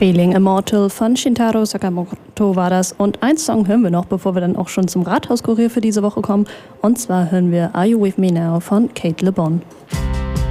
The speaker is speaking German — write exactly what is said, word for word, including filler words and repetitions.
Feeling Immortal von Shintaro Sakamoto war das. Und einen Song hören wir noch, bevor wir dann auch schon zum Rathauskurier für diese Woche kommen. Und zwar hören wir Are You With Me Now von Kate Le Bon.